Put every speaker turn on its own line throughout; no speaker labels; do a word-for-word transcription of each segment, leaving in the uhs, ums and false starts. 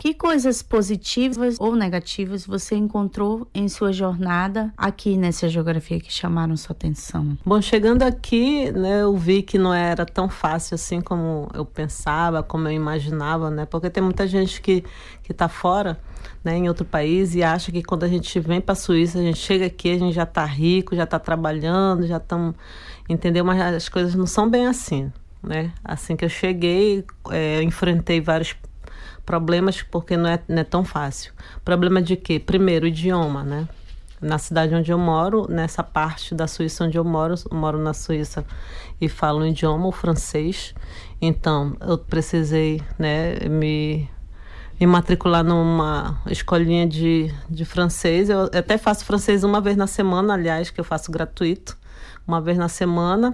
Que coisas positivas ou negativas você encontrou em sua jornada aqui nessa geografia que chamaram sua atenção?
Bom, chegando aqui, né, eu vi que não era tão fácil assim como eu pensava, como eu imaginava, né? Porque tem muita gente que que está fora, né, em outro país e acha que quando a gente vem para a Suíça, a gente chega aqui, a gente já está rico, já está trabalhando, já estamos, entendeu? Mas as coisas não são bem assim, né? Assim que eu cheguei, é, eu enfrentei vários problemas porque não é, não é tão fácil. Problema de quê? Primeiro, o idioma, né? Na cidade onde eu moro, nessa parte da Suíça onde eu moro, eu moro na Suíça e falo o idioma, o francês. Então, eu precisei, né, me, me matricular numa escolinha de, de francês. Eu até faço francês uma vez na semana, aliás, que eu faço gratuito, uma vez na semana.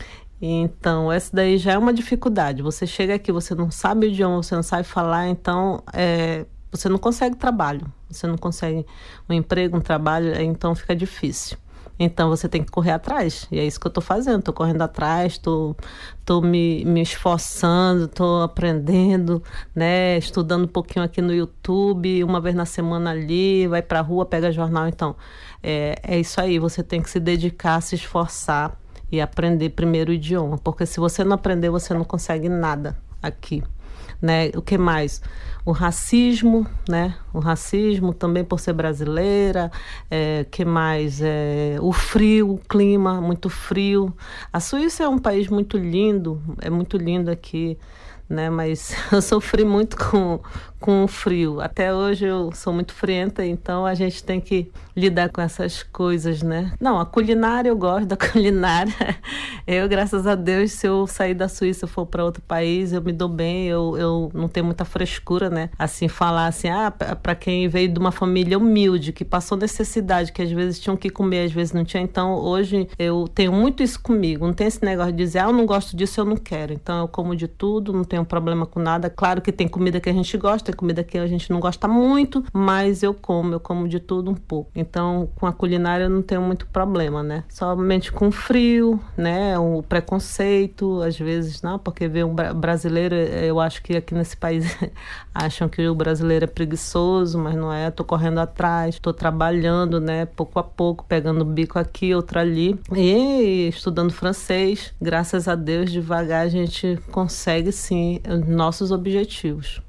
Então, essa daí já é uma dificuldade. Você chega aqui, você não sabe o idioma, você não sabe falar, então é, você não consegue trabalho. Você não consegue um emprego, um trabalho, então fica difícil. Então, você tem que correr atrás. E é isso que eu estou fazendo. Estou correndo atrás, estou tô me, me esforçando, estou aprendendo, né? Estudando um pouquinho aqui no YouTube, uma vez na semana ali, vai para a rua, pega jornal. Então, é, é isso aí. Você tem que se dedicar, se esforçar e aprender primeiro o idioma, porque se você não aprender, você não consegue nada aqui, né? O que mais? O racismo, né? O racismo também por ser brasileira, é, que mais? É, o frio, o clima muito frio. A Suíça é um país muito lindo, é muito lindo aqui, né? Mas eu sofri muito com, com o frio. Até hoje eu sou muito frienta, então a gente tem que lidar com essas coisas, né? Não, a culinária, eu gosto da culinária. Eu, graças a Deus, se eu sair da Suíça e for para outro país, eu me dou bem, eu, eu não tenho muita frescura, né? Assim, falar assim, ah, para quem veio de uma família humilde, que passou necessidade, que às vezes tinham que comer, às vezes não tinha. Então, hoje, eu tenho muito isso comigo. Não tem esse negócio de dizer, ah, eu não gosto disso, eu não quero. Então, eu como de tudo, não tenho problema com nada. Claro que tem comida que a gente gosta, tem comida que a gente não gosta muito, mas eu como, eu como de tudo um pouco. Então, com a culinária eu não tenho muito problema, né? Somente com frio, né? O preconceito, às vezes, não, porque ver um brasileiro, eu acho que aqui nesse país acham que o brasileiro é preguiçoso, mas não é. Tô correndo atrás, tô trabalhando, né? Pouco a pouco, pegando bico aqui, outro ali. E estudando francês, graças a Deus, devagar a gente consegue, sim, nossos objetivos.